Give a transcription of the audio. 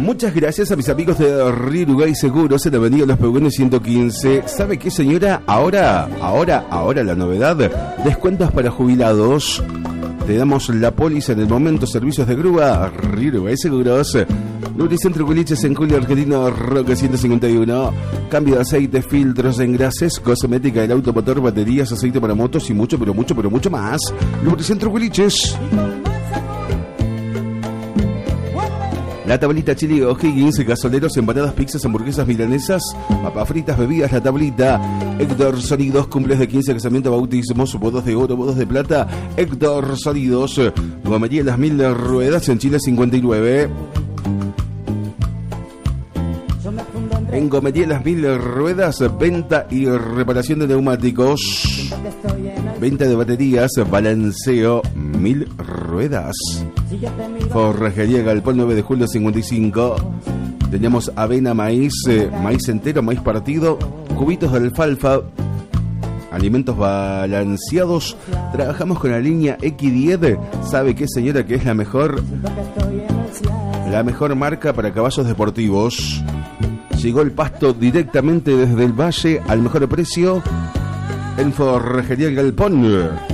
Muchas gracias a mis amigos de Río Uruguay Seguros en la avenida Los Pehuenes 115. ¿Sabe qué, señora? Ahora la novedad, descuentos para jubilados. Te damos la póliza en el momento, servicios de grúa, Río Uruguay Seguros. Lubricentro Culiches en Julio Argentino Roque 151. Cambio de aceite, filtros, engrases, cosmética del automotor, baterías, aceite para motos y mucho, pero mucho más. Lubricentro Culiches. La Tablita Chili O'Higgins, gasoleros, empanadas, pizzas, hamburguesas, milanesas, papas fritas, bebidas, La Tablita. Héctor Sonidos, cumples de 15, casamiento, bautismos, bodas de oro, bodas de plata. Héctor Sonidos, Gomería Las Mil Ruedas en Chile 59. En Gomería Las Mil Ruedas, venta y reparación de neumáticos. Venta de baterías, balanceo, 1000 ruedas. Forrajería Galpón 9 de julio 55. Tenemos avena, maíz, maíz entero, maíz partido, cubitos de alfalfa, alimentos balanceados. Trabajamos con la línea X10. ¿Sabe qué, señora? Que es la mejor marca para caballos deportivos. Llegó el pasto directamente desde el valle al mejor precio en Forrajería Galpón.